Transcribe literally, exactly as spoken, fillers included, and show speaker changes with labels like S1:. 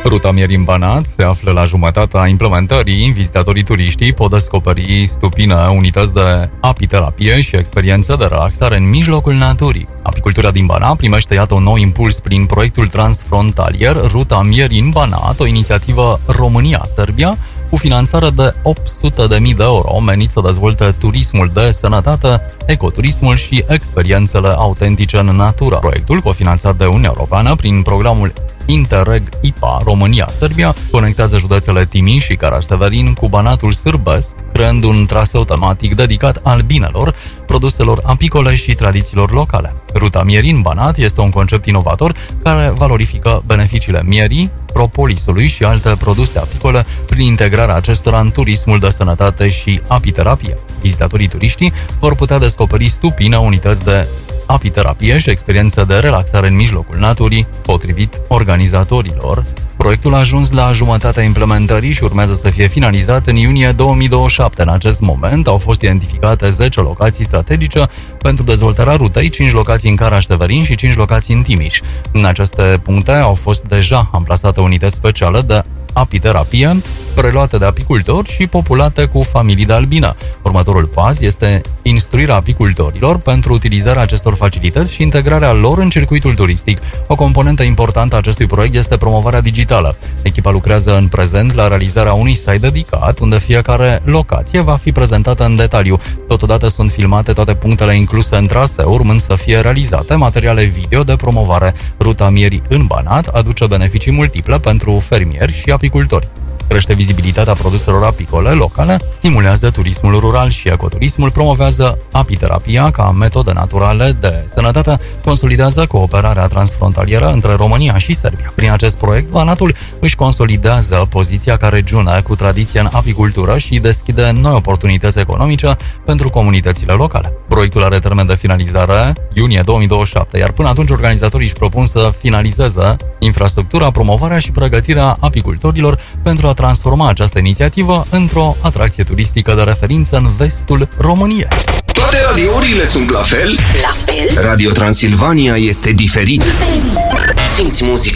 S1: Ruta Mierin-Banat se află la jumătatea implementării. Vizitatorii turiștii pot descoperi stupină, unități de apiterapie și experiență de relaxare în mijlocul naturii. Apicultura din Banat primește, iată, un nou impuls prin proiectul transfrontalier Ruta Mierin-Banat, o inițiativă România-Serbia, cu finanțare de opt sute de mii de euro, menit să dezvolte turismul de sănătate, ecoturismul și experiențele autentice în natură. Proiectul, cofinanțat de Uniunea Europeană prin programul Interreg I P A România-Serbia, conectează județele Timiș și Caraș-Severin cu Banatul sârbesc, creând un traseu tematic dedicat albinelor, produselor apicole și tradițiilor locale. Ruta Mierin-Banat este un concept inovator care valorifică beneficiile mierii, propolisului și alte produse apicole prin integrarea acestora în turismul de sănătate și apiterapie. Vizitatorii turiștii vor putea descoperi stupină, unități de apiterapie și experiență de relaxare în mijlocul naturii, potrivit organizatorilor. Proiectul a ajuns la jumătatea implementării și urmează să fie finalizat în iunie două mii douăzeci și șapte. În acest moment au fost identificate zece locații strategice pentru dezvoltarea rutei, cinci locații în Caraș-Severin și cinci locații în Timiș. În aceste puncte au fost deja amplasate unități speciale de apiterapie, preluate de apicultori și populate cu familii de albină. Următorul pas este instruirea apicultorilor pentru utilizarea acestor facilități și integrarea lor în circuitul turistic. O componentă importantă a acestui proiect este promovarea digitală. Echipa lucrează în prezent la realizarea unui site dedicat, unde fiecare locație va fi prezentată în detaliu. Totodată sunt filmate toate punctele incluse în traseu, urmând să fie realizate materiale video de promovare. Ruta Mierii în Banat aduce beneficii multiple pentru fermieri și apicultori. Crește vizibilitatea produselor apicole locale, stimulează turismul rural și ecoturismul, promovează apiterapia ca metode naturale de sănătate, consolidează cooperarea transfrontalieră între România și Serbia. Prin acest proiect, Banatul își consolidează poziția ca regiune cu tradiție în apicultură și deschide noi oportunități economice pentru comunitățile locale. Proiectul are termen de finalizare iunie două mii douăzeci și șapte, iar până atunci organizatorii își propun să finalizeze infrastructura, promovarea și pregătirea apicultorilor pentru a transforma această inițiativă într-o atracție turistică de referință în vestul României.
S2: Toate radiourile sunt la fel?
S3: La fel?
S2: Radio Transilvania este diferit.
S3: Diferit.
S2: Simți muzica